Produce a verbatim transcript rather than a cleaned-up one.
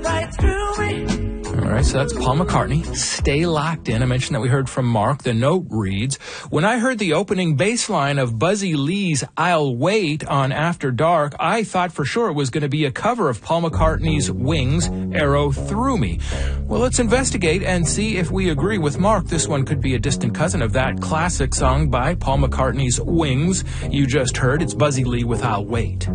right through me. All right, so that's Paul McCartney. Stay locked in. I mentioned that we heard from Mark. The note reads, when I heard the opening bass line of Buzzy Lee's I'll Wait on After Dark, I thought for sure it was going to be a cover of Paul McCartney's Wings, Arrow Through Me. Well, let's investigate and see if we agree with Mark. This one could be a distant cousin of that classic song by Paul McCartney's Wings you just heard. It's Buzzy Lee with I'll Wait.